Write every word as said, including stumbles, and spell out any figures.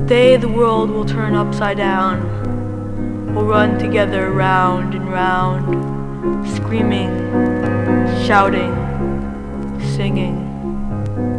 They the world will turn upside down. We'll run together round and round, screaming, shouting, singing.